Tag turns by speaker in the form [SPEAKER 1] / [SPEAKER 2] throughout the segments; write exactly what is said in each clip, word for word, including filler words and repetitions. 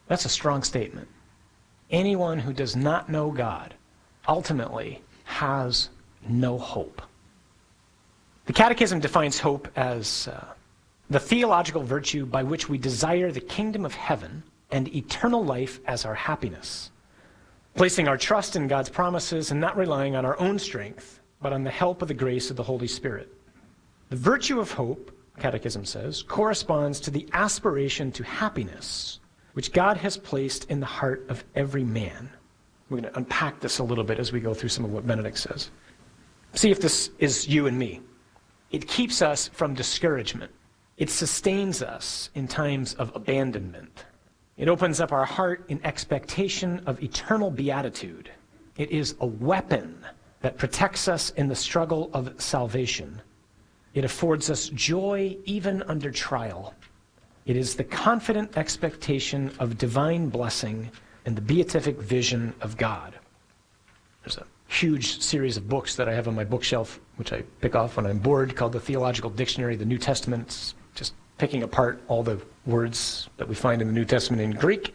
[SPEAKER 1] That's a strong statement. Anyone who does not know God ultimately has no hope. The Catechism defines hope as uh, the theological virtue by which we desire the kingdom of heaven and eternal life as our happiness, placing our trust in God's promises and not relying on our own strength, but on the help of the grace of the Holy Spirit. The virtue of hope, Catechism says, corresponds to the aspiration to happiness which God has placed in the heart of every man. We're going to unpack this a little bit as we go through some of what Benedict says. See if this is you and me. It keeps us from discouragement. It sustains us in times of abandonment. It opens up our heart in expectation of eternal beatitude. It is a weapon that protects us in the struggle of salvation. It affords us joy even under trial. It is the confident expectation of divine blessing and the beatific vision of God. There's a huge series of books that I have on my bookshelf, which I pick off when I'm bored, called the Theological Dictionary of the New Testament. It's just picking apart all the words that we find in the New Testament in Greek.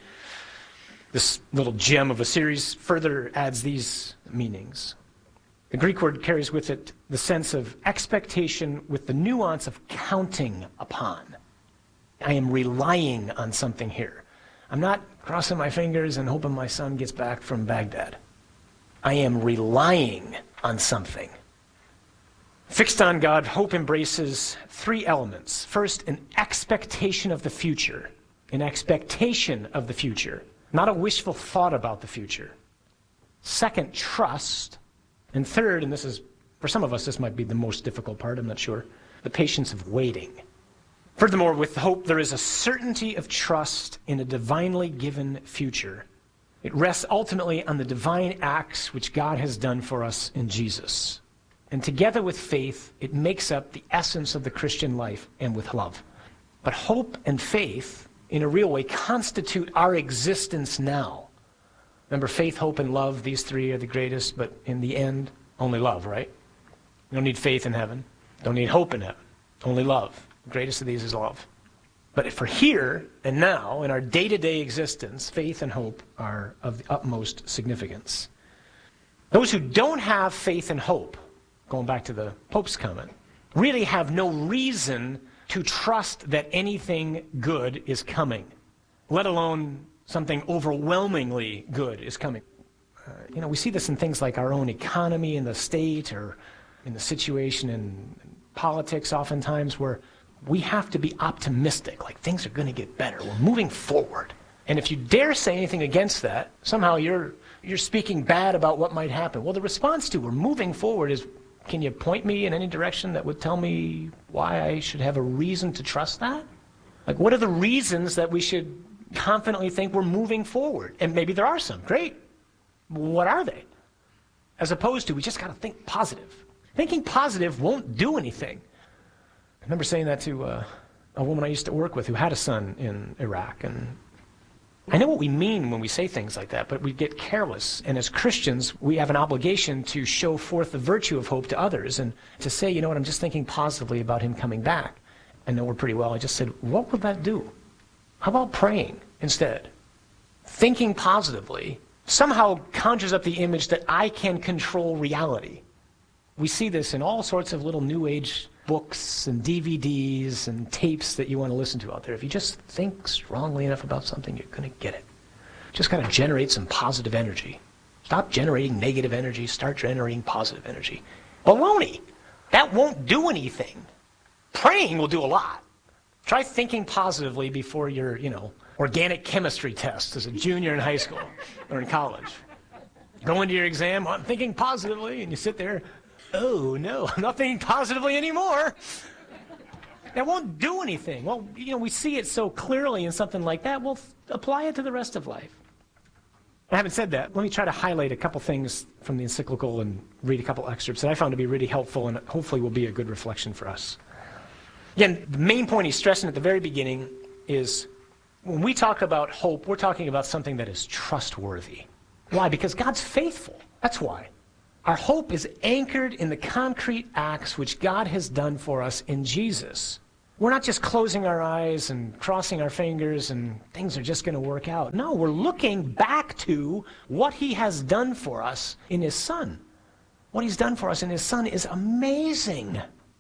[SPEAKER 1] This little gem of a series further adds these meanings. The Greek word carries with it the sense of expectation with the nuance of counting upon. I am relying on something here. I'm not crossing my fingers and hoping my son gets back from Baghdad. I am relying on something. Fixed on God, hope embraces three elements. First, an expectation of the future. An expectation of the future, not a wishful thought about the future. Second, trust. And third, and this is, for some of us, this might be the most difficult part, I'm not sure, the patience of waiting. Furthermore, with hope, there is a certainty of trust in a divinely given future. It rests ultimately on the divine acts which God has done for us in Jesus. And together with faith, it makes up the essence of the Christian life, and with love. But hope and faith, in a real way, constitute our existence now. Remember, faith, hope, and love, these three are the greatest, but in the end, only love, right? You don't need faith in heaven. Don't need hope in heaven. Only love. The greatest of these is love. But for here and now, in our day-to-day existence, faith and hope are of the utmost significance. Those who don't have faith and hope, going back to the Pope's comment, really have no reason to trust that anything good is coming, let alone something overwhelmingly good is coming. Uh, you know, we see this in things like our own economy in the state, or in the situation in politics oftentimes, where we have to be optimistic, like things are going to get better. We're moving forward. And if you dare say anything against that, somehow you're you're speaking bad about what might happen. Well, the response to we're moving forward is, can you point me in any direction that would tell me why I should have a reason to trust that? Like, what are the reasons that we should confidently think we're moving forward? And maybe there are some. Great. What are they? As opposed to, we just got to think positive. Thinking positive won't do anything. I remember saying that to uh, a woman I used to work with who had a son in Iraq. And I know what we mean when we say things like that, but we get careless. And as Christians, we have an obligation to show forth the virtue of hope to others and to say, you know what, I'm just thinking positively about him coming back. I know her pretty well. I just said, what would that do? How about praying instead? Thinking positively somehow conjures up the image that I can control reality. We see this in all sorts of little New Age books and D V Ds and tapes that you want to listen to out there. If you just think strongly enough about something, you're going to get it. Just got to generate some positive energy. Stop generating negative energy. Start generating positive energy. Baloney! That won't do anything. Praying will do a lot. Try thinking positively before your, you know, organic chemistry test as a junior in high school or in college. Go into your exam, I'm thinking positively, and you sit there, oh no, I'm not thinking positively anymore. That won't do anything. Well, you know, we see it so clearly in something like that, we'll apply it to the rest of life. I haven't said that. Let me try to highlight a couple things from the encyclical and read a couple excerpts that I found to be really helpful and hopefully will be a good reflection for us. Again, the main point he's stressing at the very beginning is when we talk about hope, we're talking about something that is trustworthy. Why? Because God's faithful. That's why. Our hope is anchored in the concrete acts which God has done for us in Jesus. We're not just closing our eyes and crossing our fingers and things are just going to work out. No, we're looking back to what he has done for us in his Son. What he's done for us in his Son is amazing.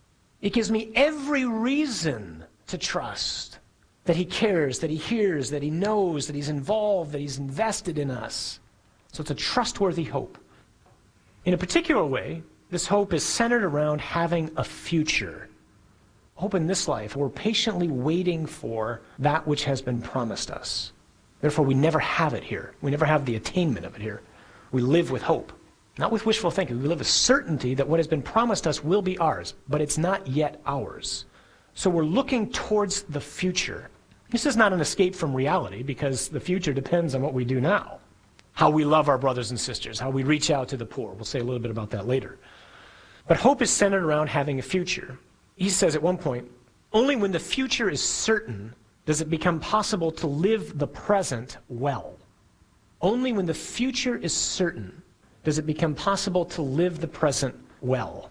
[SPEAKER 1] It gives me every reason to trust that he cares, that he hears, that he knows, that he's involved, that he's invested in us. So it's a trustworthy hope. In a particular way, this hope is centered around having a future. Hope in this life, we're patiently waiting for that which has been promised us. Therefore, we never have it here. We never have the attainment of it here. We live with hope, not with wishful thinking. We live with certainty that what has been promised us will be ours, but it's not yet ours. So we're looking towards the future. This is not an escape from reality, because the future depends on what we do now. How we love our brothers and sisters, how we reach out to the poor. We'll say a little bit about that later. But hope is centered around having a future. He says at one point, only when the future is certain does it become possible to live the present well. Only when the future is certain does it become possible to live the present well.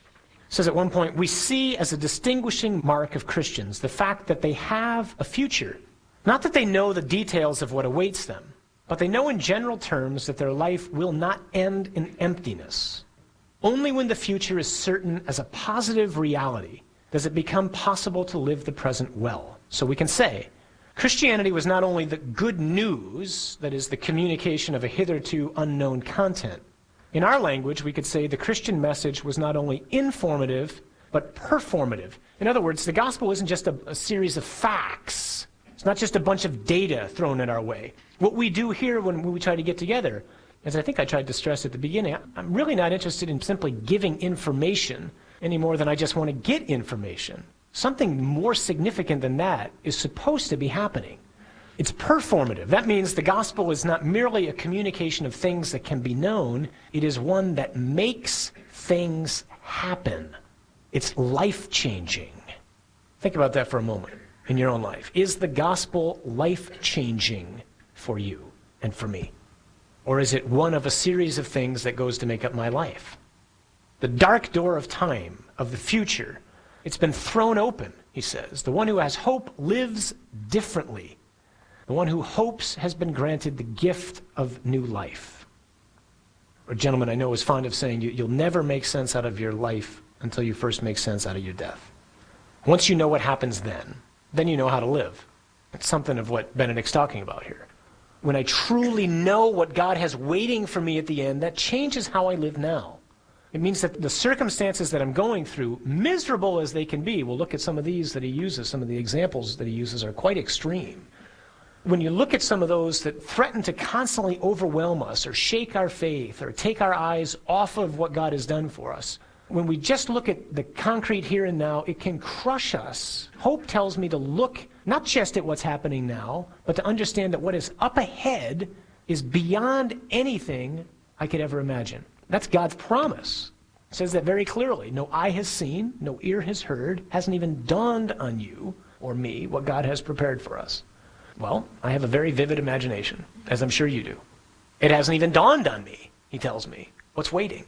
[SPEAKER 1] He says at one point, we see as a distinguishing mark of Christians the fact that they have a future. Not that they know the details of what awaits them, but they know in general terms that their life will not end in emptiness. Only when the future is certain as a positive reality does it become possible to live the present well. So we can say, Christianity was not only the good news, that is the communication of a hitherto unknown content. In our language, we could say the Christian message was not only informative, but performative. In other words, the gospel isn't just a, a series of facts. It's not just a bunch of data thrown in our way. What we do here when we try to get together, as I think I tried to stress at the beginning, I'm really not interested in simply giving information any more than I just want to get information. Something more significant than that is supposed to be happening. It's performative. That means the gospel is not merely a communication of things that can be known. It is one that makes things happen. It's life-changing. Think about that for a moment in your own life. Is the gospel life-changing for you and for me? Or is it one of a series of things that goes to make up my life? The dark door of time, of the future, it's been thrown open, he says. The one who has hope lives differently. The one who hopes has been granted the gift of new life. A gentleman I know is fond of saying, you, you'll never make sense out of your life until you first make sense out of your death. Once you know what happens then, then you know how to live. It's something of what Benedict's talking about here. When I truly know what God has waiting for me at the end, that changes how I live now. It means that the circumstances that I'm going through, miserable as they can be, we'll look at some of these that he uses, some of the examples that he uses are quite extreme. When you look at some of those that threaten to constantly overwhelm us or shake our faith or take our eyes off of what God has done for us, when we just look at the concrete here and now, it can crush us. Hope tells me to look not just at what's happening now, but to understand that what is up ahead is beyond anything I could ever imagine. That's God's promise. It says that very clearly. No eye has seen, no ear has heard, hasn't even dawned on you or me what God has prepared for us. Well, I have a very vivid imagination, as I'm sure you do. It hasn't even dawned on me, he tells me, what's waiting.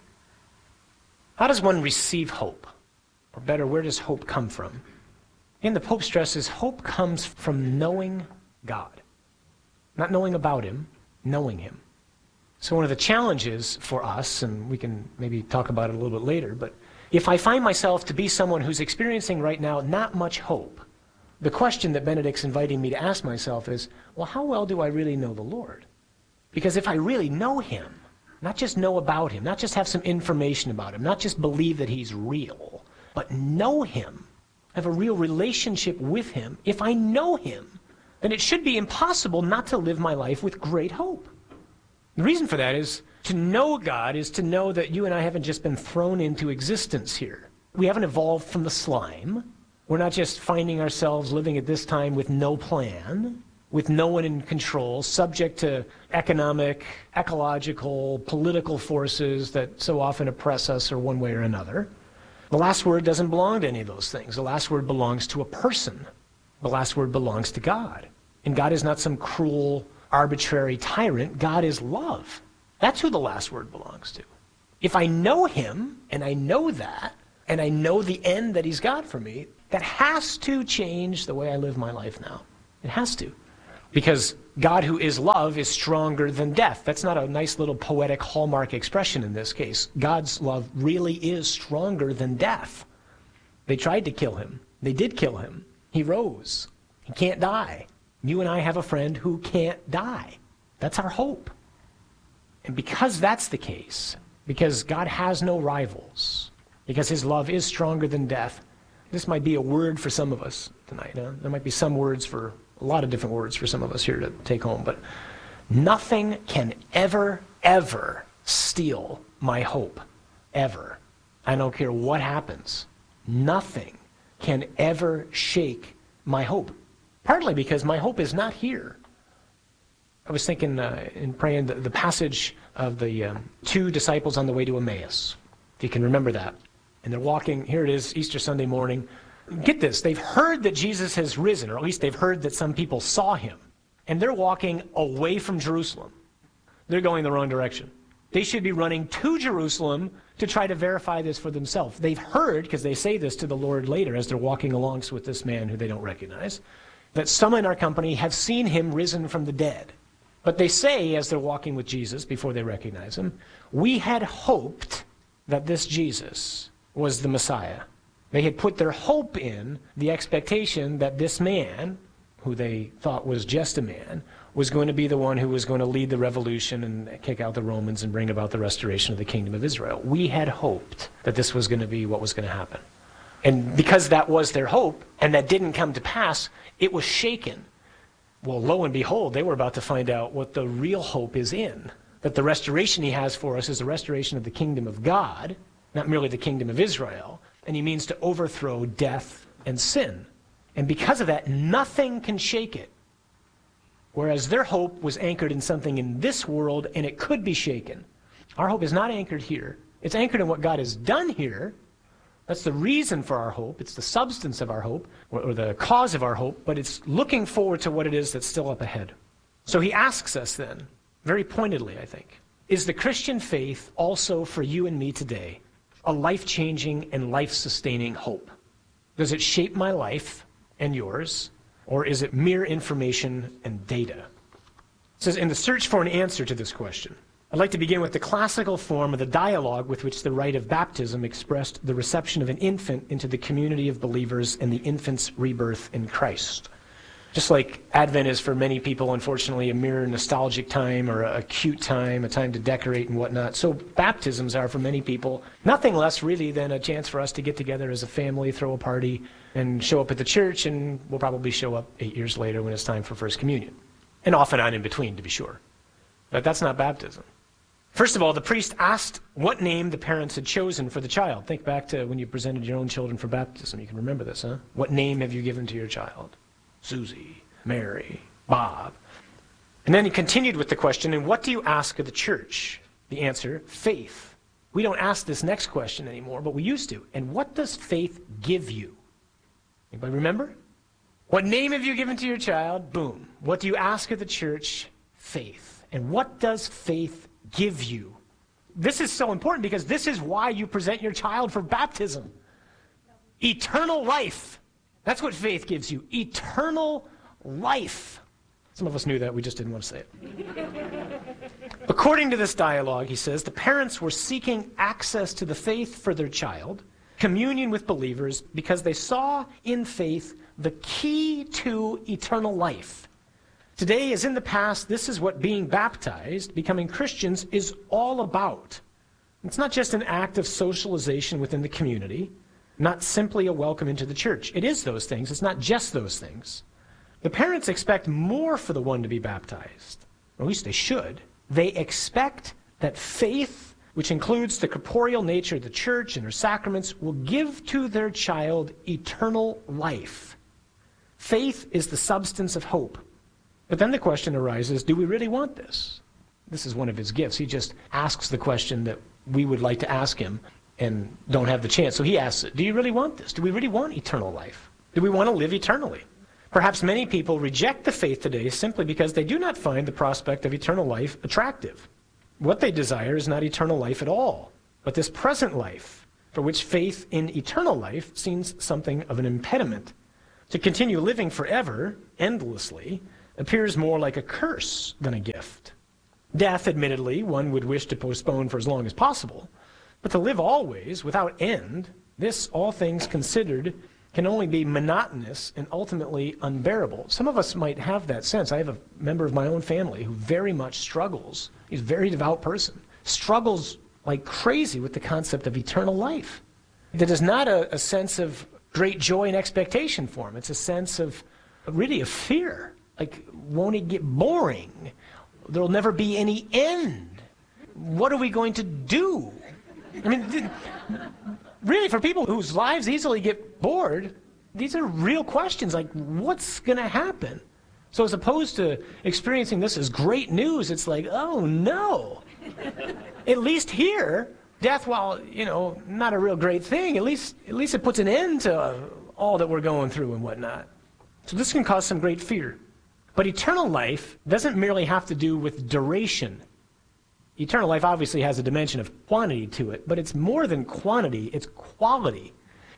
[SPEAKER 1] How does one receive hope? Or better, where does hope come from? And the Pope stresses hope comes from knowing God. Not knowing about him, knowing him. So one of the challenges for us, and we can maybe talk about it a little bit later, but if I find myself to be someone who's experiencing right now not much hope, the question that Benedict's inviting me to ask myself is, well, how well do I really know the Lord? Because if I really know him, not just know about him, not just have some information about him, not just believe that he's real, but know him, have a real relationship with him, if I know him, then it should be impossible not to live my life with great hope. The reason for that is to know God is to know that you and I haven't just been thrown into existence here. We haven't evolved from the slime. We're not just finding ourselves living at this time with no plan, with no one in control, subject to economic, ecological, political forces that so often oppress us or one way or another. The last word doesn't belong to any of those things. The last word belongs to a person. The last word belongs to God. And God is not some cruel, arbitrary tyrant. God is love. That's who the last word belongs to. If I know him, and I know that, and I know the end that he's got for me, that has to change the way I live my life now. It has to. Because God, who is love, is stronger than death. That's not a nice little poetic hallmark expression in this case. God's love really is stronger than death. They tried to kill him. They did kill him. He rose. He can't die. You and I have a friend who can't die. That's our hope. And because that's the case, because God has no rivals, because his love is stronger than death, this might be a word for some of us tonight. Huh? There might be some words for, a lot of different words for some of us here to take home, but nothing can ever, ever steal my hope. Ever. I don't care what happens. Nothing can ever shake my hope. Partly because my hope is not here. I was thinking uh, in praying the, the passage of the um, two disciples on the way to Emmaus, if you can remember that. And they're walking, here it is, Easter Sunday morning. Get this, they've heard that Jesus has risen, or at least they've heard that some people saw him. And they're walking away from Jerusalem. They're going the wrong direction. They should be running to Jerusalem to try to verify this for themselves. They've heard, because they say this to the Lord later as they're walking along with this man who they don't recognize, that some in our company have seen him risen from the dead. But they say, as they're walking with Jesus before they recognize him, we had hoped that this Jesus was the Messiah. They had put their hope in the expectation that this man, who they thought was just a man, was going to be the one who was going to lead the revolution and kick out the Romans and bring about the restoration of the kingdom of Israel. We had hoped that this was going to be what was going to happen. And because that was their hope, and that didn't come to pass, it was shaken. Well, lo and behold, they were about to find out what the real hope is in. That the restoration he has for us is the restoration of the kingdom of God, not merely the kingdom of Israel. And he means to overthrow death and sin. And because of that, nothing can shake it. Whereas their hope was anchored in something in this world, and it could be shaken. Our hope is not anchored here. It's anchored in what God has done here. That's the reason for our hope. It's the substance of our hope, or, or the cause of our hope, but it's looking forward to what it is that's still up ahead. So he asks us then, very pointedly, I think, is the Christian faith also for you and me today a life-changing and life-sustaining hope? Does it shape my life and yours, or is it mere information and data? It says, in the search for an answer to this question, I'd like to begin with the classical form of the dialogue with which the rite of baptism expressed the reception of an infant into the community of believers and the infant's rebirth in Christ. Just like Advent is for many people, unfortunately, a mere nostalgic time or a cute time, a time to decorate and whatnot, so baptisms are for many people nothing less really than a chance for us to get together as a family, throw a party, and show up at the church, and we'll probably show up eight years later when it's time for First Communion. And off and on in between, to be sure. But that's not baptism. First of all, the priest asked what name the parents had chosen for the child. Think back to when you presented your own children for baptism. You can remember this, huh? What name have you given to your child? Susie, Mary, Bob. And then he continued with the question, and what do you ask of the church? The answer, faith. We don't ask this next question anymore, but we used to. And what does faith give you? Anybody remember? What name have you given to your child? Boom. What do you ask of the church? Faith. And what does faith give you? This is so important because this is why you present your child for baptism. Eternal life. That's what faith gives you. Eternal life. Some of us knew that, we just didn't want to say it. According to this dialogue, he says, the parents were seeking access to the faith for their child, communion with believers, because they saw in faith the key to eternal life. Today, as in the past, this is what being baptized, becoming Christians, is all about. It's not just an act of socialization within the community, not simply a welcome into the church. It is those things. It's not just those things. The parents expect more for the one to be baptized. Or at least they should. They expect that faith, which includes the corporeal nature of the church and her sacraments, will give to their child eternal life. Faith is the substance of hope. But then the question arises, do we really want this? This is one of his gifts. He just asks the question that we would like to ask him and don't have the chance. So he asks it, do you really want this? Do we really want eternal life? Do we want to live eternally? Perhaps many people reject the faith today simply because they do not find the prospect of eternal life attractive. What they desire is not eternal life at all, but this present life, for which faith in eternal life seems something of an impediment. To continue living forever, endlessly, appears more like a curse than a gift. Death, admittedly, one would wish to postpone for as long as possible, but to live always, without end, this, all things considered, can only be monotonous and ultimately unbearable. Some of us might have that sense. I have a member of my own family who very much struggles. He's a very devout person. Struggles like crazy with the concept of eternal life. That is not a, a sense of great joy and expectation for him. It's a sense of, really, of fear. Like, won't it get boring? There'll never be any end. What are we going to do? I mean, th- really, for people whose lives easily get bored, these are real questions, like, what's going to happen? So as opposed to experiencing this as great news, it's like, oh, no. At least here, death, while, you know, not a real great thing, at least, at least it puts an end to uh, all that we're going through and whatnot. So this can cause some great fear. But eternal life doesn't merely have to do with duration. Eternal life obviously has a dimension of quantity to it, but it's more than quantity, it's quality.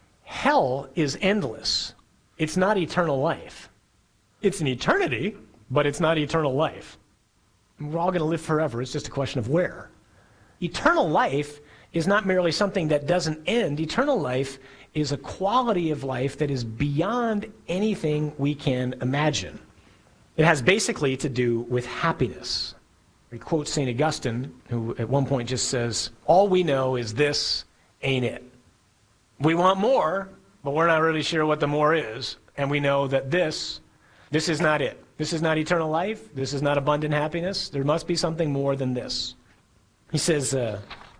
[SPEAKER 1] Hell is endless. It's not eternal life. It's an eternity, but it's not eternal life. We're all going to live forever. It's just a question of where. Eternal life is not merely something that doesn't end. Eternal life is a quality of life that is beyond anything we can imagine. It has basically to do with happiness. We quote Saint Augustine, who at one point just says, all we know is this, ain't it? We want more, but we're not really sure what the more is. And we know that this, this is not it. This is not eternal life. This is not abundant happiness. There must be something more than this. He says, uh,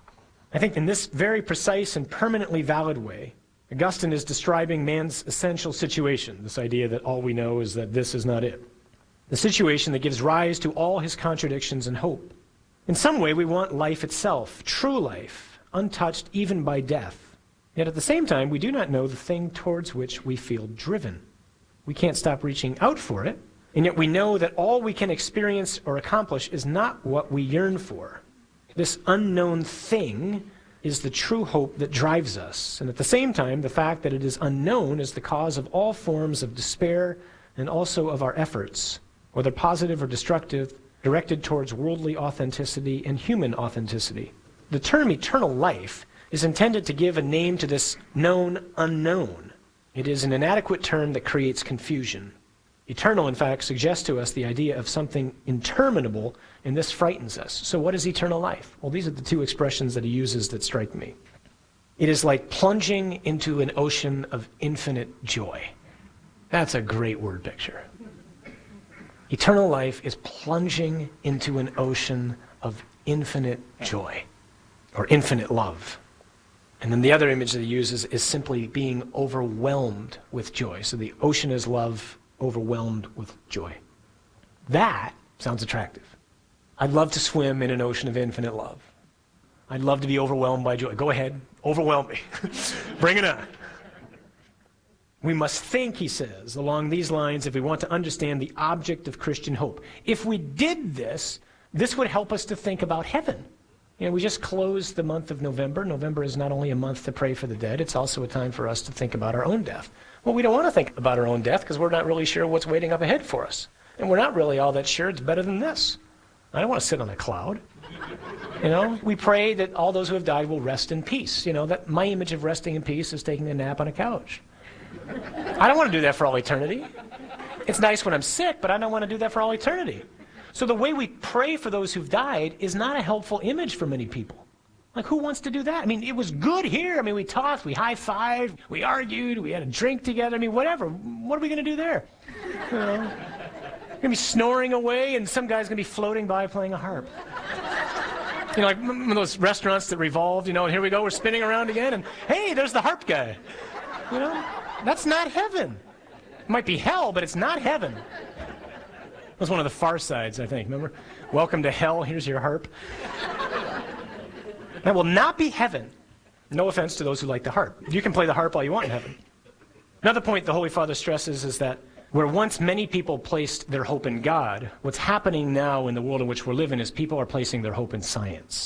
[SPEAKER 1] I think in this very precise and permanently valid way, Augustine is describing man's essential situation, this idea that all we know is that this is not it. The situation that gives rise to all his contradictions and hope. In some way, we want life itself, true life, untouched even by death. Yet at the same time, we do not know the thing towards which we feel driven. We can't stop reaching out for it, and yet we know that all we can experience or accomplish is not what we yearn for. This unknown thing is the true hope that drives us, and at the same time, the fact that it is unknown is the cause of all forms of despair and also of our efforts, whether positive or destructive, directed towards worldly authenticity and human authenticity. The term eternal life is intended to give a name to this known unknown. It is an inadequate term that creates confusion. Eternal, in fact, suggests to us the idea of something interminable, and this frightens us. So what is eternal life? Well, these are the two expressions that he uses that strike me. It is like plunging into an ocean of infinite joy. That's a great word picture. Eternal life is plunging into an ocean of infinite joy, or infinite love. And then the other image that he uses is simply being overwhelmed with joy. So the ocean is love, overwhelmed with joy. That sounds attractive. I'd love to swim in an ocean of infinite love. I'd love to be overwhelmed by joy. Go ahead, overwhelm me. Bring it on. We must think, he says, along these lines if we want to understand the object of Christian hope. If we did this, this would help us to think about heaven. You know, we just closed the month of November. November is not only a month to pray for the dead, it's also a time for us to think about our own death. Well, we don't want to think about our own death because we're not really sure what's waiting up ahead for us. And we're not really all that sure it's better than this. I don't want to sit on a cloud. You know, we pray that all those who have died will rest in peace. You know, that my image of resting in peace is taking a nap on a couch. I don't want to do that for all eternity. It's nice when I'm sick, but I don't want to do that for all eternity. So the way we pray for those who've died is not a helpful image for many people. Like, who wants to do that? I mean, it was good here. I mean, we talked, we high-fived, we argued, we had a drink together. I mean, whatever. What are we going to do there? You know, we're going to be snoring away, and some guy's going to be floating by playing a harp. You know, like one of those restaurants that revolved, you know, and here we go, we're spinning around again, and hey, there's the harp guy. You know, that's not heaven. It might be hell, but it's not heaven. That was one of the Far Sides, I think. Remember? Welcome to hell, here's your harp. That will not be heaven. No offense to those who like the harp. You can play the harp all you want in heaven. Another point the Holy Father stresses is that where once many people placed their hope in God, what's happening now in the world in which we're living is people are placing their hope in science.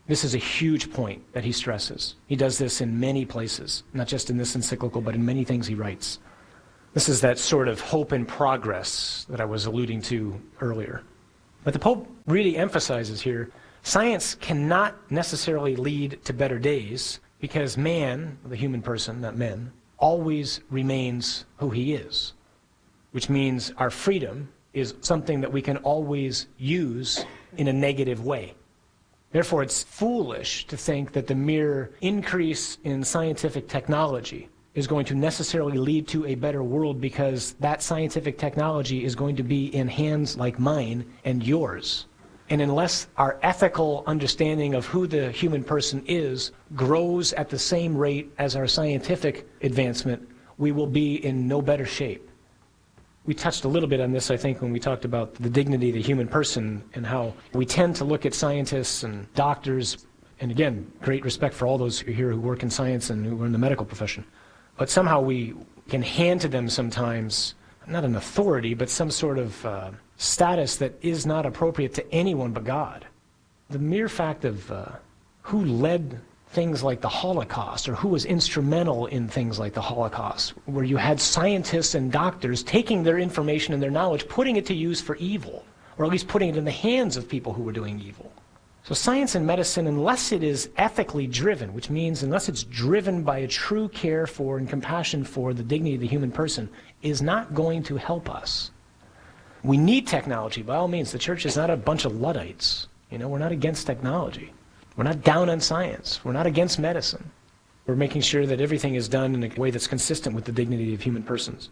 [SPEAKER 1] This is a huge point that he stresses. He does this in many places, not just in this encyclical, but in many things he writes. This is that sort of hope in progress that I was alluding to earlier. But the Pope really emphasizes here, science cannot necessarily lead to better days because man, the human person, not men, always remains who he is, which means our freedom is something that we can always use in a negative way. Therefore, it's foolish to think that the mere increase in scientific technology is going to necessarily lead to a better world because that scientific technology is going to be in hands like mine and yours. And unless our ethical understanding of who the human person is grows at the same rate as our scientific advancement, we will be in no better shape. We touched a little bit on this, I think, when we talked about the dignity of the human person and how we tend to look at scientists and doctors, and again, great respect for all those who are here who work in science and who are in the medical profession. But somehow we can hand to them sometimes, not an authority, but some sort of uh, status that is not appropriate to anyone but God. The mere fact of uh, who led things like the Holocaust, or who was instrumental in things like the Holocaust, where you had scientists and doctors taking their information and their knowledge, putting it to use for evil, or at least putting it in the hands of people who were doing evil. So science and medicine, unless it is ethically driven, which means unless it's driven by a true care for and compassion for the dignity of the human person, is not going to help us. We need technology, by all means. The church is not a bunch of Luddites. You know, we're not against technology. We're not down on science. We're not against medicine. We're making sure that everything is done in a way that's consistent with the dignity of human persons.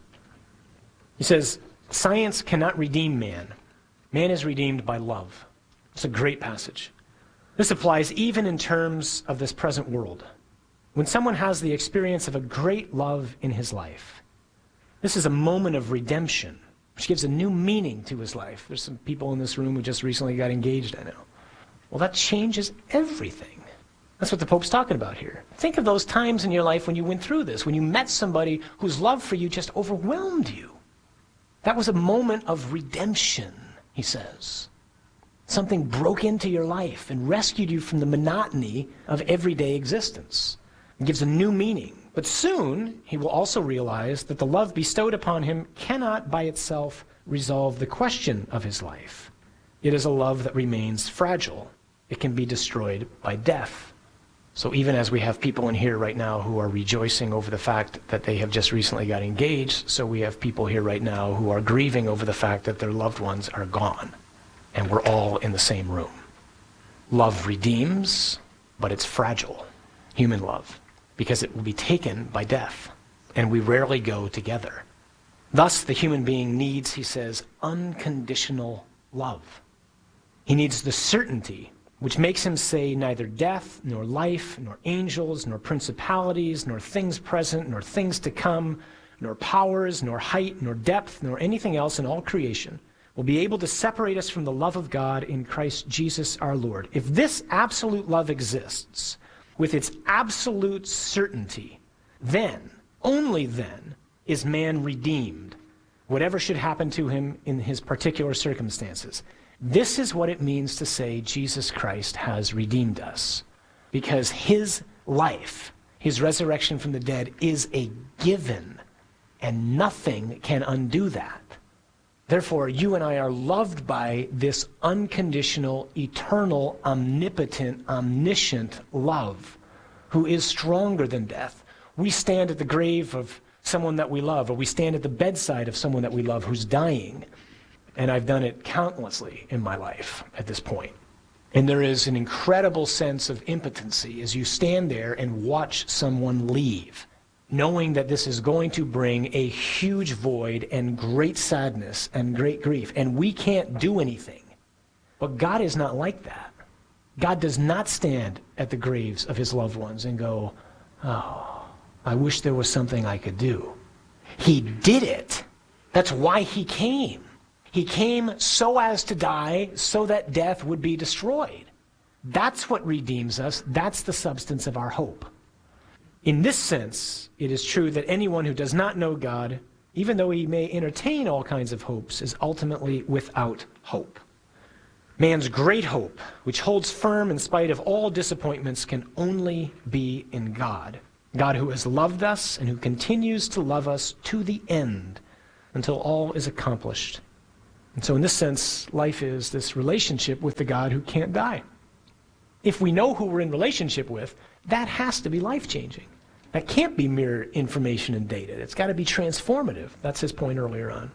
[SPEAKER 1] He says, science cannot redeem man. Man is redeemed by love. It's a great passage. This applies even in terms of this present world. When someone has the experience of a great love in his life, this is a moment of redemption, which gives a new meaning to his life. There's some people in this room who just recently got engaged, I know. Well, that changes everything. That's what the Pope's talking about here. Think of those times in your life when you went through this, when you met somebody whose love for you just overwhelmed you. That was a moment of redemption, he says. Something broke into your life and rescued you from the monotony of everyday existence. It gives a new meaning. But soon, he will also realize that the love bestowed upon him cannot by itself resolve the question of his life. It is a love that remains fragile. It can be destroyed by death. So even as we have people in here right now who are rejoicing over the fact that they have just recently got engaged, so we have people here right now who are grieving over the fact that their loved ones are gone. And we're all in the same room. Love redeems, but it's fragile. Human love. Because it will be taken by death. And we rarely go together. Thus, the human being needs, he says, unconditional love. He needs the certainty which makes him say neither death, nor life, nor angels, nor principalities, nor things present, nor things to come, nor powers, nor height, nor depth, nor anything else in all creation will be able to separate us from the love of God in Christ Jesus our Lord. If this absolute love exists, with its absolute certainty, then, only then, is man redeemed, whatever should happen to him in his particular circumstances. This is what it means to say Jesus Christ has redeemed us, because his life, his resurrection from the dead, is a given, and nothing can undo that. Therefore, you and I are loved by this unconditional, eternal, omnipotent, omniscient love, who is stronger than death. We stand at the grave of someone that we love, or we stand at the bedside of someone that we love who's dying. And I've done it countlessly in my life at this point. And there is an incredible sense of impotency as you stand there and watch someone leave, knowing that this is going to bring a huge void and great sadness and great grief. And we can't do anything. But God is not like that. God does not stand at the graves of his loved ones and go, oh, I wish there was something I could do. He did it. That's why he came. He came so as to die, so that death would be destroyed. That's what redeems us. That's the substance of our hope. In this sense, it is true that anyone who does not know God, even though he may entertain all kinds of hopes, is ultimately without hope. Man's great hope, which holds firm in spite of all disappointments, can only be in God. God who has loved us and who continues to love us to the end until all is accomplished. And so in this sense, life is this relationship with the God who can't die. If we know who we're in relationship with, that has to be life-changing. That can't be mere information and data. It's got to be transformative. That's his point earlier on.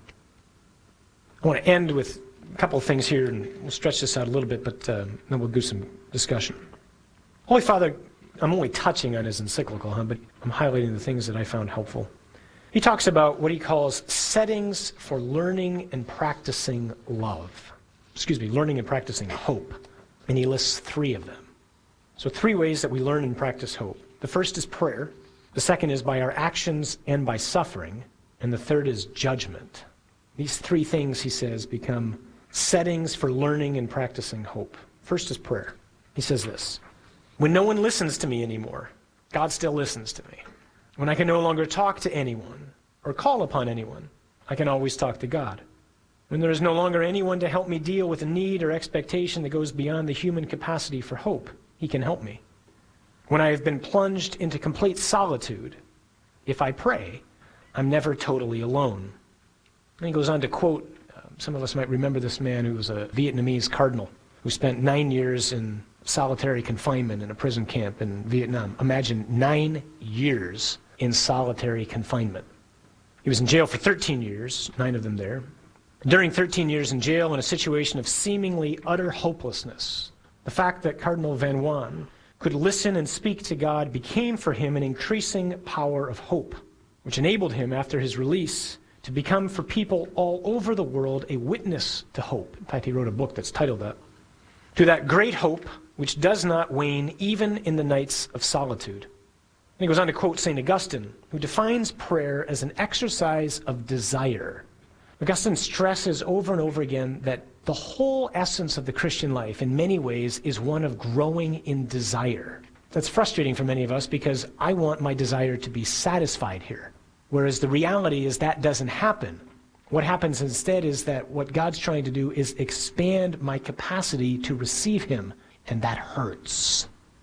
[SPEAKER 1] I want to end with a couple of things here, and we'll stretch this out a little bit, but uh, then we'll do some discussion. Holy Father, I'm only touching on his encyclical, huh, but I'm highlighting the things that I found helpful. He talks about what he calls settings for learning and practicing love. Excuse me, learning and practicing hope. And he lists three of them. So three ways that we learn and practice hope. The first is prayer. The second is by our actions and by suffering. And the third is judgment. These three things, he says, become settings for learning and practicing hope. First is prayer. He says this: when no one listens to me anymore, God still listens to me. When I can no longer talk to anyone or call upon anyone, I can always talk to God. When there is no longer anyone to help me deal with a need or expectation that goes beyond the human capacity for hope, he can help me. When I have been plunged into complete solitude, if I pray, I'm never totally alone. And he goes on to quote, uh, some of us might remember this man who was a Vietnamese cardinal who spent nine years in solitary confinement in a prison camp in Vietnam. Imagine nine years in solitary confinement. He was in jail for thirteen years, nine of them there. During thirteen years in jail in a situation of seemingly utter hopelessness, the fact that Cardinal Van Wan could listen and speak to God became for him an increasing power of hope, which enabled him, after his release, to become for people all over the world a witness to hope. In fact, he wrote a book that's titled that. To that great hope which does not wane even in the nights of solitude. And he goes on to quote Saint Augustine, who defines prayer as an exercise of desire. Augustine stresses over and over again that the whole essence of the Christian life, in many ways, is one of growing in desire. That's frustrating for many of us because I want my desire to be satisfied here. Whereas the reality is that doesn't happen. What happens instead is that what God's trying to do is expand my capacity to receive him, and that hurts.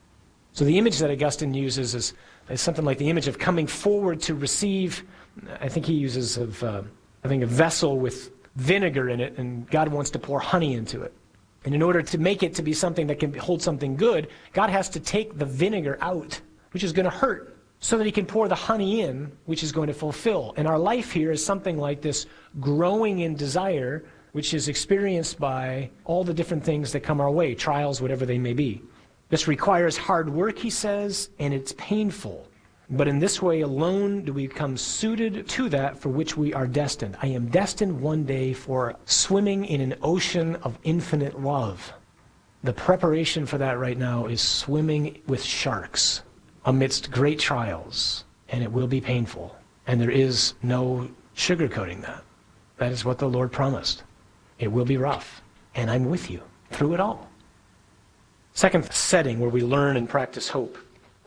[SPEAKER 1] So the image that Augustine uses is, is something like the image of coming forward to receive. I think he uses of, uh, I think a vessel with vinegar in it, and God wants to pour honey into it. And in order to make it to be something that can hold something good, God has to take the vinegar out, which is going to hurt, so that he can pour the honey in, which is going to fulfill. And our life here is something like this growing in desire, which is experienced by all the different things that come our way, trials, whatever they may be. This requires hard work, he says, and it's painful. But in this way alone do we become suited to that for which we are destined. I am destined one day for swimming in an ocean of infinite love. The preparation for that right now is swimming with sharks amidst great trials, and it will be painful. And there is no sugarcoating that. That is what the Lord promised. It will be rough, and I'm with you through it all. Second setting where we learn and practice hope: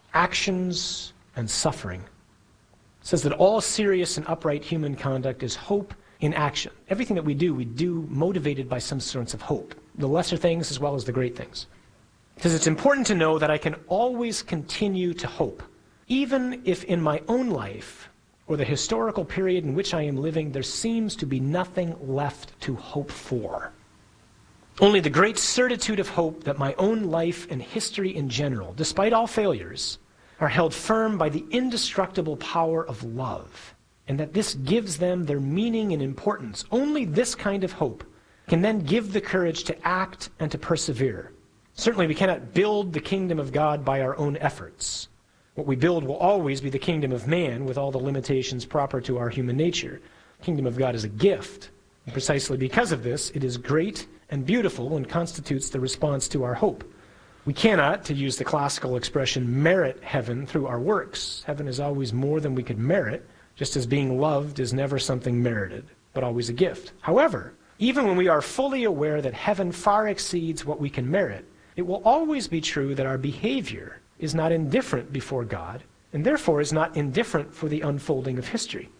[SPEAKER 1] actions and suffering. It says that all serious and upright human conduct is hope in action. Everything that we do, we do motivated by some sense of hope, the lesser things as well as the great things. It says it's important to know that I can always continue to hope, even if in my own life or the historical period in which I am living there seems to be nothing left to hope for. Only the great certitude of hope that my own life and history in general, despite all failures, are held firm by the indestructible power of love, and that this gives them their meaning and importance. Only this kind of hope can then give the courage to act and to persevere. Certainly we cannot build the kingdom of God by our own efforts. What we build will always be the kingdom of man with all the limitations proper to our human nature. The kingdom of God is a gift, and precisely because of this, it is great and beautiful and constitutes the response to our hope. We cannot, to use the classical expression, merit heaven through our works. Heaven is always more than we could merit, just as being loved is never something merited, but always a gift. However, even when we are fully aware that heaven far exceeds what we can merit, it will always be true that our behavior is not indifferent before God, and therefore is not indifferent for the unfolding of history.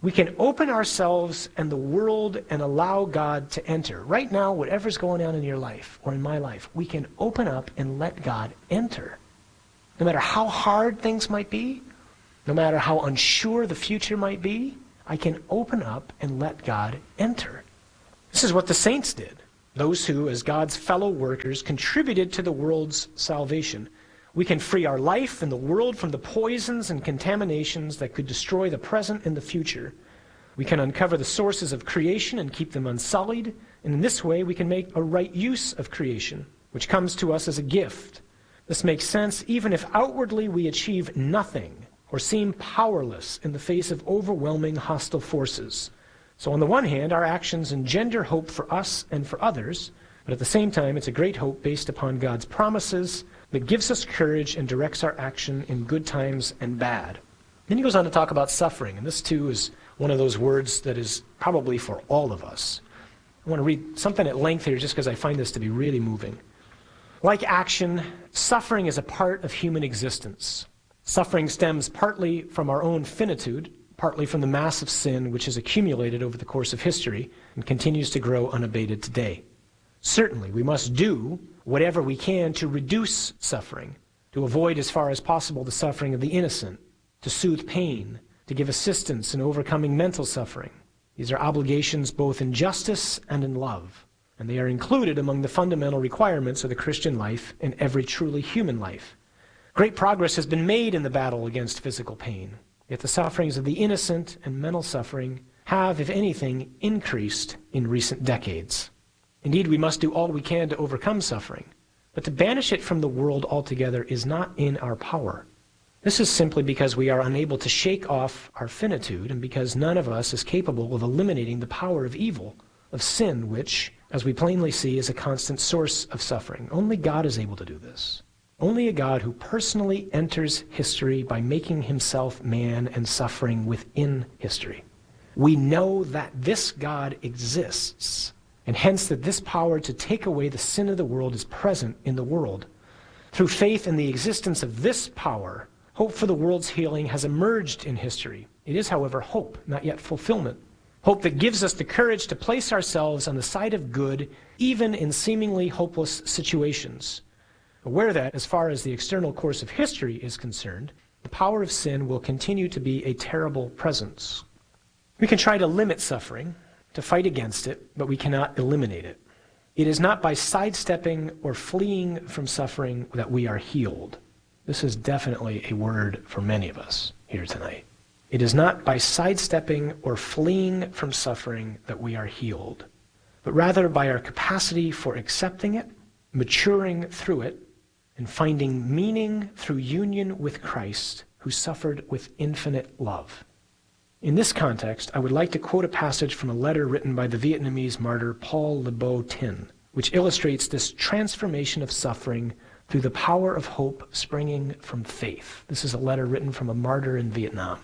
[SPEAKER 1] We can open ourselves and the world and allow God to enter. Right now, whatever's going on in your life or in my life, we can open up and let God enter. No matter how hard things might be, no matter how unsure the future might be, I can open up and let God enter. This is what the saints did. Those who, as God's fellow workers, contributed to the world's salvation. We can free our life and the world from the poisons and contaminations that could destroy the present and the future. We can uncover the sources of creation and keep them unsullied, and in this way we can make a right use of creation, which comes to us as a gift. This makes sense even if outwardly we achieve nothing or seem powerless in the face of overwhelming hostile forces. So on the one hand, our actions engender hope for us and for others, but at the same time it's a great hope based upon God's promises that gives us courage and directs our action in good times and bad. Then he goes on to talk about suffering, and this too is one of those words that is probably for all of us. I want to read something at length here just because I find this to be really moving. Like action, suffering is a part of human existence. Suffering stems partly from our own finitude, partly from the mass of sin which has accumulated over the course of history and continues to grow unabated today. Certainly, we must do whatever we can to reduce suffering, to avoid as far as possible the suffering of the innocent, to soothe pain, to give assistance in overcoming mental suffering. These are obligations both in justice and in love, and they are included among the fundamental requirements of the Christian life and every truly human life. Great progress has been made in the battle against physical pain, yet the sufferings of the innocent and mental suffering have, if anything, increased in recent decades. Indeed, we must do all we can to overcome suffering, but to banish it from the world altogether is not in our power. This is simply because we are unable to shake off our finitude and because none of us is capable of eliminating the power of evil, of sin, which, as we plainly see, is a constant source of suffering. Only God is able to do this. Only a God who personally enters history by making himself man and suffering within history. We know that this God exists, and hence that this power to take away the sin of the world is present in the world. Through faith in the existence of this power, hope for the world's healing has emerged in history. It is, however, hope, not yet fulfillment. Hope that gives us the courage to place ourselves on the side of good, even in seemingly hopeless situations. Aware that, as far as the external course of history is concerned, the power of sin will continue to be a terrible presence. We can try to limit suffering, to fight against it, but we cannot eliminate it. It is not by sidestepping or fleeing from suffering that we are healed. This is definitely a word for many of us here tonight. It is not by sidestepping or fleeing from suffering that we are healed, but rather by our capacity for accepting it, maturing through it, and finding meaning through union with Christ, who suffered with infinite love. In this context, I would like to quote a passage from a letter written by the Vietnamese martyr Paul Le Beau Tin, which illustrates this transformation of suffering through the power of hope springing from faith. This is a letter written from a martyr in Vietnam.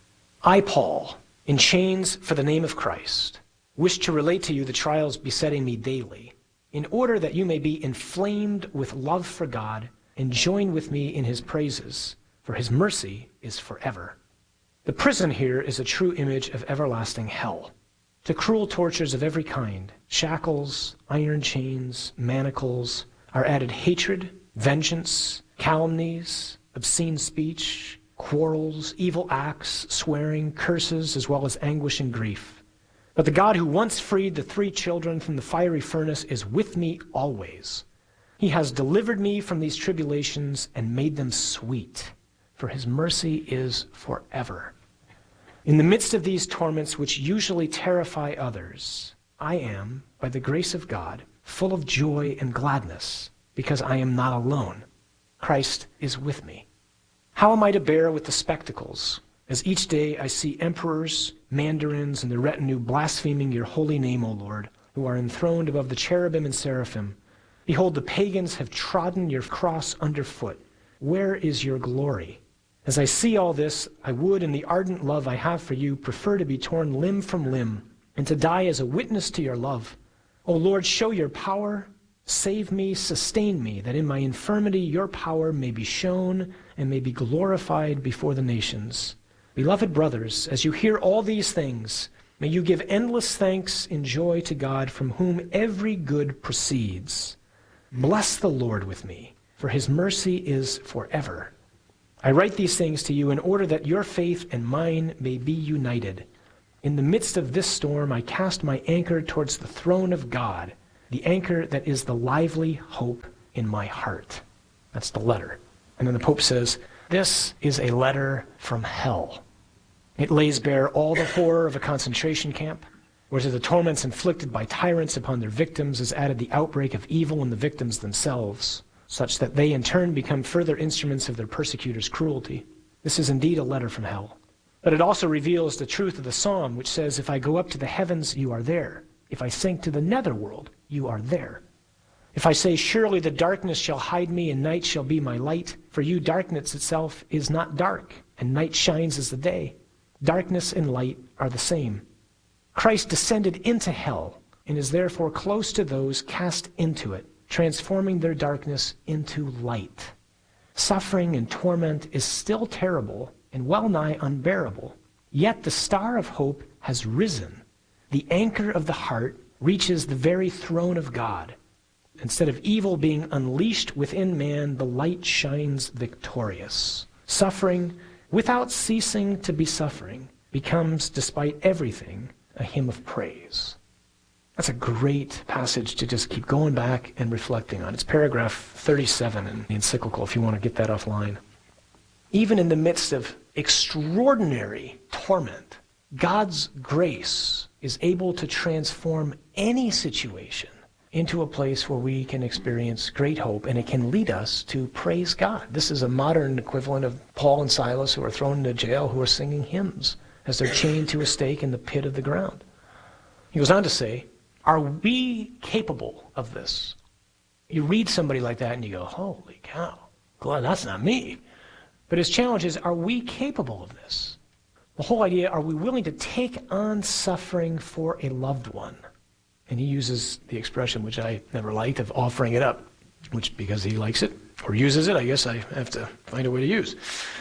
[SPEAKER 1] I, Paul, in chains for the name of Christ, wish to relate to you the trials besetting me daily, in order that you may be inflamed with love for God and join with me in his praises, for his mercy is forever. The prison here is a true image of everlasting hell. To cruel tortures of every kind, shackles, iron chains, manacles, are added hatred, vengeance, calumnies, obscene speech, quarrels, evil acts, swearing, curses, as well as anguish and grief. But the God who once freed the three children from the fiery furnace is with me always. He has delivered me from these tribulations and made them sweet, for his mercy is forever. In the midst of these torments which usually terrify others, I am, by the grace of God, full of joy and gladness, because I am not alone. Christ is with me. How am I to bear with the spectacles, as each day I see emperors, mandarins, and the retinue blaspheming your holy name, O Lord, who are enthroned above the cherubim and seraphim? Behold, the pagans have trodden your cross underfoot. Where is your glory? As I see all this, I would, in the ardent love I have for you, prefer to be torn limb from limb and to die as a witness to your love. O Lord, show your power, save me, sustain me, that in my infirmity your power may be shown and may be glorified before the nations. Beloved brothers, as you hear all these things, may you give endless thanks and joy to God, from whom every good proceeds. Bless the Lord with me, for his mercy is forever. I write these things to you in order that your faith and mine may be united. In the midst of this storm, I cast my anchor towards the throne of God, the anchor that is the lively hope in my heart. That's the letter. And then the Pope says, this is a letter from hell. It lays bare all the horror of a concentration camp, where to the torments inflicted by tyrants upon their victims is added the outbreak of evil in the victims themselves, such that they in turn become further instruments of their persecutors' cruelty. This is indeed a letter from hell. But it also reveals the truth of the psalm, which says, if I go up to the heavens, you are there. If I sink to the netherworld, you are there. If I say, surely the darkness shall hide me, and night shall be my light, for you darkness itself is not dark, and night shines as the day. Darkness and light are the same. Christ descended into hell, and is therefore close to those cast into it, transforming their darkness into light. Suffering and torment is still terrible and well nigh unbearable, yet the star of hope has risen. The anchor of the heart reaches the very throne of God. Instead of evil being unleashed within man, the light shines victorious. Suffering, without ceasing to be suffering, becomes, despite everything, a hymn of praise. That's a great passage to just keep going back and reflecting on. It's paragraph thirty-seven in the encyclical, if you want to get that offline. Even in the midst of extraordinary torment, God's grace is able to transform any situation into a place where we can experience great hope, and it can lead us to praise God. This is a modern equivalent of Paul and Silas, who are thrown into jail, who are singing hymns as they're chained to a stake in the pit of the ground. He goes on to say, are we capable of this? You read somebody like that and you go, holy cow, glad that's not me. But his challenge is, are we capable of this? The whole idea, are we willing to take on suffering for a loved one? And he uses the expression, which I never liked, of offering it up, which because he likes it, or uses it, I guess I have to find a way to use.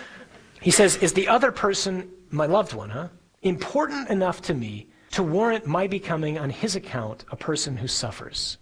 [SPEAKER 1] He says, is the other person, my loved one, huh, important enough to me to warrant my becoming, on his account, a person who suffers?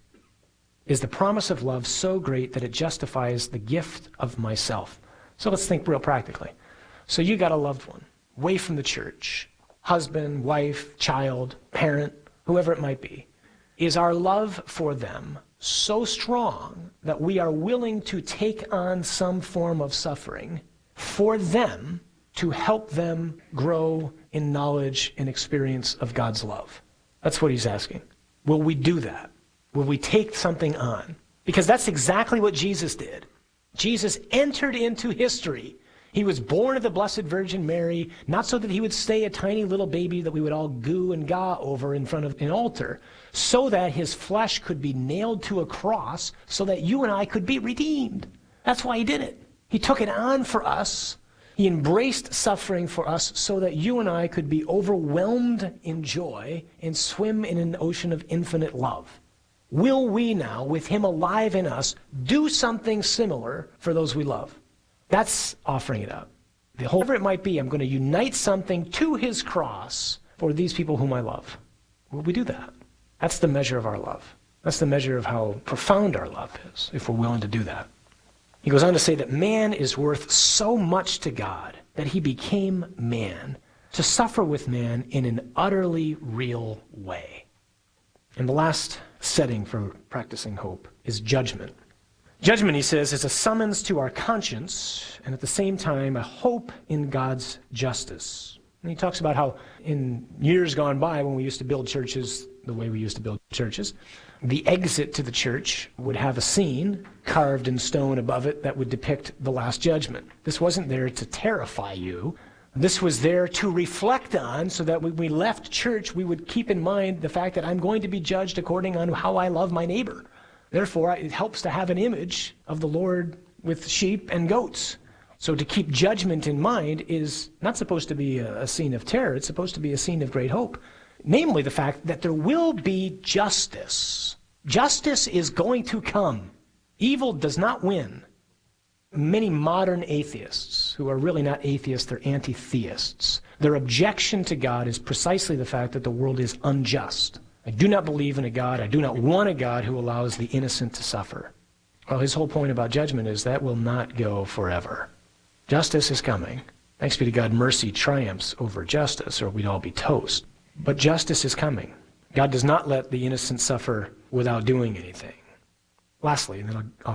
[SPEAKER 1] Is the promise of love so great that it justifies the gift of myself? So let's think real practically. So you got a loved one, away from the church, husband, wife, child, parent, whoever it might be. Is our love for them so strong that we are willing to take on some form of suffering for them to help them grow in knowledge and experience of God's love? That's what he's asking. Will we do that? Will we take something on? Because that's exactly what Jesus did. Jesus entered into history. He was born of the Blessed Virgin Mary, not so that he would stay a tiny little baby that we would all goo and gaw over in front of an altar, so that his flesh could be nailed to a cross, so that you and I could be redeemed. That's why he did it. He took it on for us. He embraced suffering for us so that you and I could be overwhelmed in joy and swim in an ocean of infinite love. Will we now, with him alive in us, do something similar for those we love? That's offering it up. The whole, whatever it might be, I'm going to unite something to his cross for these people whom I love. Will we do that? That's the measure of our love. That's the measure of how profound our love is, if we're willing to do that. He goes on to say that man is worth so much to God that he became man to suffer with man in an utterly real way. And the last setting for practicing hope is judgment. Judgment, he says, is a summons to our conscience and at the same time a hope in God's justice. And he talks about how in years gone by, when we used to build churches the way we used to build churches, the exit to the church would have a scene carved in stone above it that would depict the Last Judgment. This wasn't there to terrify you. This was there to reflect on, so that when we left church, we would keep in mind the fact that I'm going to be judged according on how I love my neighbor. Therefore, it helps to have an image of the Lord with sheep and goats. So to keep judgment in mind is not supposed to be a, a scene of terror. It's supposed to be a scene of great hope. Namely, the fact that there will be justice. Justice is going to come. Evil does not win. Many modern atheists, who are really not atheists, they're anti-theists, their objection to God is precisely the fact that the world is unjust. I do not believe in a God. I do not want a God who allows the innocent to suffer. Well, his whole point about judgment is that will not go forever. Justice is coming. Thanks be to God, mercy triumphs over justice, or we'd all be toast. But justice is coming. God does not let the innocent suffer without doing anything. Lastly, and then I'll, I'll